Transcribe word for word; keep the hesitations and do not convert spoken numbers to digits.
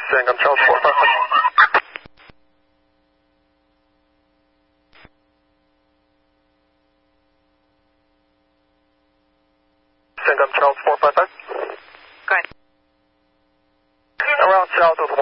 Sangam Charles four five five. Sangam Charles four five five. Go ahead. Around South of